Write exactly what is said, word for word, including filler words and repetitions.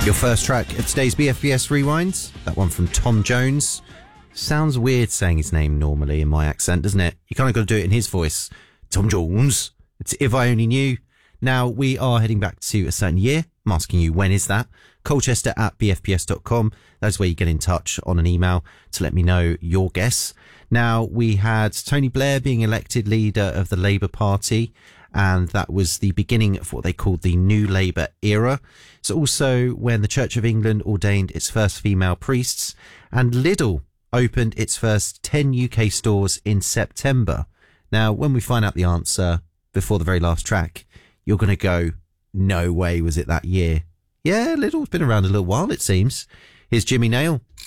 Your first track of today's B F B S Rewinds, that one from Tom Jones. Sounds weird saying his name normally in my accent, doesn't it? You kind of got to do it in his voice. Tom Jones. It's If I Only Knew. Now, we are heading back to a certain year. I'm asking you, when is that? Colchester at b f p s dot com. That's where you get in touch on an email to let me know your guess. Now, we had Tony Blair being elected leader of the Labour Party, and that was the beginning of what they called the New Labour era. It's also when the Church of England ordained its first female priests, and Lidl opened its first ten U K stores in September. Now, when we find out the answer before the very last track, you're going to go, no way was it that year. Yeah, Lidl's been around a little while, it seems. Here's Jimmy Nail.